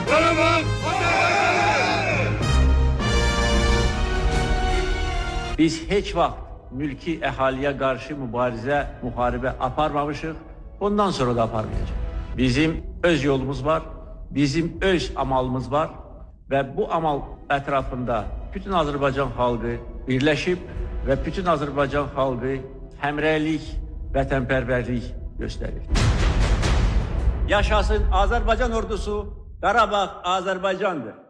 Qarabağ! Biz heç vaxt mülki əhaliyə qarşı müharibə aparmamışıq, bundan sonra da aparmayacaq. Bizim öz yolumuz var, bizim öz amalımız var və bu amal ətrafında bütün Azərbaycan xalqı birləşib və bütün Azərbaycan xalqı həmrəylik, vətənpərvərlik göstərir. Yaşasın Azərbaycan ordusu, Qarabağ Azərbaycandır.